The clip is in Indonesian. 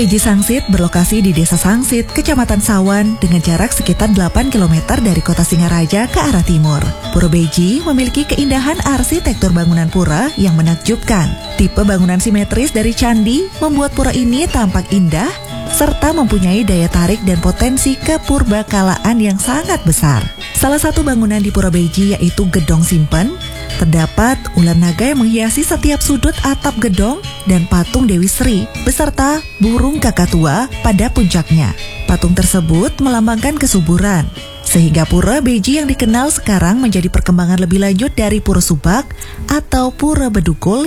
Beji Sangsit berlokasi di Desa Sangsit, Kecamatan Sawan dengan jarak sekitar 8 km dari kota Singaraja ke arah timur. Pura Beji memiliki keindahan arsitektur bangunan pura yang menakjubkan. Tipe bangunan simetris dari candi membuat pura ini tampak indah serta mempunyai daya tarik dan potensi kepurbakalaan yang sangat besar. Salah satu bangunan di Pura Beji yaitu Gedong Simpen. Terdapat ular naga yang menghiasi setiap sudut atap gedong dan patung Dewi Sri beserta burung kakatua pada puncaknya. Patung tersebut melambangkan kesuburan, sehingga Pura Beji yang dikenal sekarang menjadi perkembangan lebih lanjut dari Pura Subak atau Pura Bedugul